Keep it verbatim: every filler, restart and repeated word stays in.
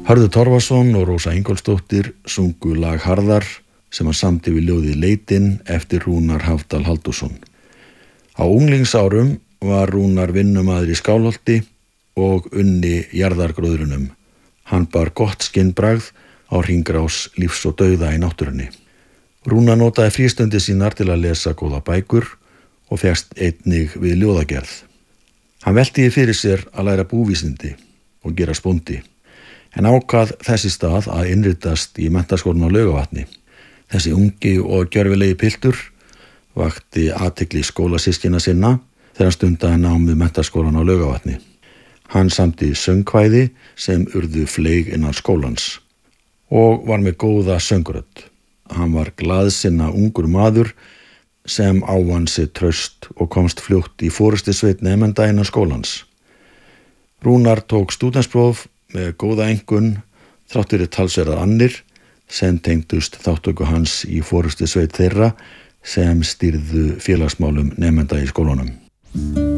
Hörður Torfason og Rósa Ingólfsdóttir sungu lag Harðar sem hann samdi við ljóðið Leitin eftir Rúnar Hafdal Halldórsson. Á unglingsárum var Rúnar vinnumaður í Skálholti og unni jarðargróðrunum. Hann bar gott skinnbragð á hringrás lífs og dauða í náttúrunni. Rúnar notaði frístundir sínar til að lesa góða bækur og fékkst einnig við ljóðagerð. Hann velti fyrir sér að læra búvísindi og gera bóndi, en ákvað þessi stað að innritast í menntaskólann á Laugavatni. Þessi ungi og gjörfilegi piltur vakti athygli skólasystkina sinna þegar hann stundaði nám við menntaskólann á Laugavatni. Hann samdi söngkvæði sem urðu fleyg innan skólans og var með góða söngrödd. Hann var glaðsinna ungur maður sem ávann sig traust og komst fljótt í forystusveit nemenda innan skólans. Rúnar tók stúdentspróf með góða einkunn þrátt fyrir talsverðar annir sem tengdust þátttöku hans í forystusveit þeirra sem stýrðu félagsmálum nemenda í skólanum.